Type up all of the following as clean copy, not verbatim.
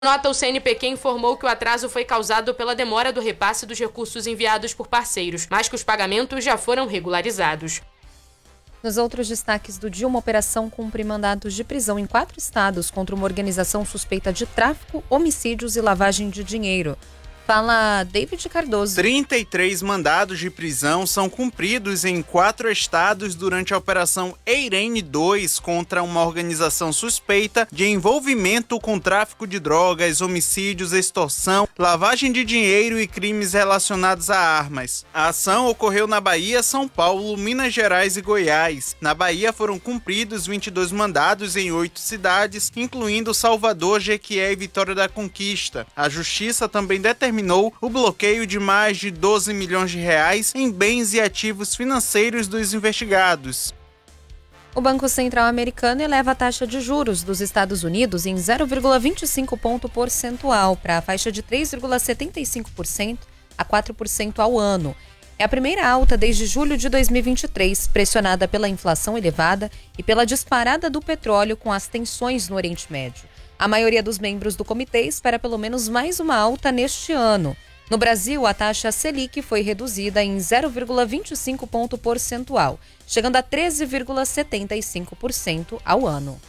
Nota, o CNPq informou que o atraso foi causado pela demora do repasse dos recursos enviados por parceiros, mas que os pagamentos já foram regularizados. Nos outros destaques do dia, uma operação cumpre mandados de prisão em 4 estados contra uma organização suspeita de tráfico, homicídios e lavagem de dinheiro. Fala David Cardoso. 33 mandados de prisão são cumpridos em 4 estados durante a Operação Eirene 2 contra uma organização suspeita de envolvimento com tráfico de drogas, homicídios, extorsão, lavagem de dinheiro e crimes relacionados a armas. A ação ocorreu na Bahia, São Paulo, Minas Gerais e Goiás. Na Bahia foram cumpridos 22 mandados em 8 cidades, incluindo Salvador, Jequié e Vitória da Conquista. A Justiça também determinou o bloqueio de mais de 12 milhões de reais em bens e ativos financeiros dos investigados. O Banco Central americano eleva a taxa de juros dos Estados Unidos em 0,25 ponto percentual para a faixa de 3,75% a 4% ao ano. É a primeira alta desde julho de 2023, pressionada pela inflação elevada e pela disparada do petróleo com as tensões no Oriente Médio. A maioria dos membros do comitê espera pelo menos mais uma alta neste ano. No Brasil, a taxa Selic foi reduzida em 0,25 ponto percentual, chegando a 13,75% ao ano.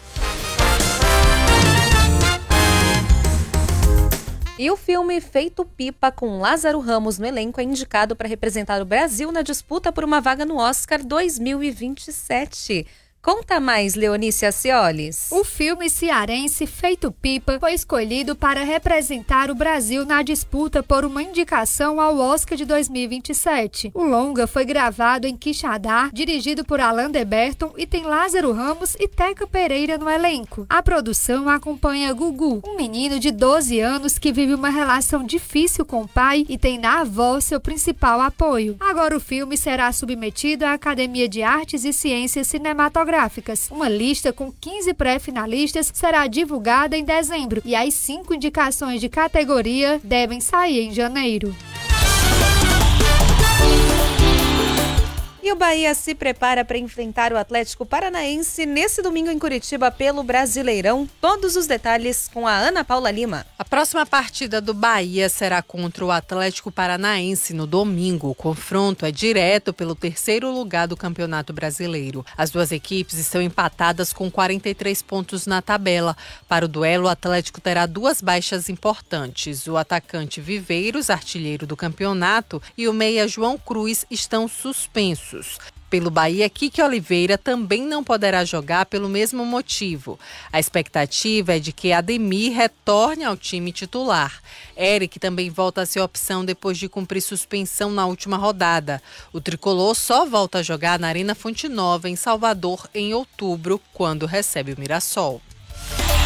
E o filme Feito Pipa, com Lázaro Ramos no elenco, é indicado para representar o Brasil na disputa por uma vaga no Oscar 2027. Conta mais, Leonice Aciolis. O filme cearense Feito Pipa foi escolhido para representar o Brasil na disputa por uma indicação ao Oscar de 2027. O longa foi gravado em Quixadá, dirigido por Alain de Botton e tem Lázaro Ramos e Teca Pereira no elenco. A produção acompanha Gugu, um menino de 12 anos que vive uma relação difícil com o pai e tem na avó seu principal apoio. Agora o filme será submetido à Academia de Artes e Ciências Cinematográficas. Uma lista com 15 pré-finalistas será divulgada em dezembro e as 5 indicações de categoria devem sair em janeiro. E o Bahia se prepara para enfrentar o Atlético Paranaense nesse domingo em Curitiba pelo Brasileirão. Todos os detalhes com a Ana Paula Lima. A próxima partida do Bahia será contra o Atlético Paranaense no domingo. O confronto é direto pelo 3º lugar do Campeonato Brasileiro. As duas equipes estão empatadas com 43 pontos na tabela. Para o duelo, o Atlético terá 2 baixas importantes. O atacante Viveiros, artilheiro do campeonato, e o meia João Cruz estão suspensos. Pelo Bahia, Kiki Oliveira também não poderá jogar pelo mesmo motivo. A expectativa é de que Ademir retorne ao time titular. Eric também volta a ser opção depois de cumprir suspensão na última rodada. O tricolor só volta a jogar na Arena Fonte Nova, em Salvador, em outubro, quando recebe o Mirassol.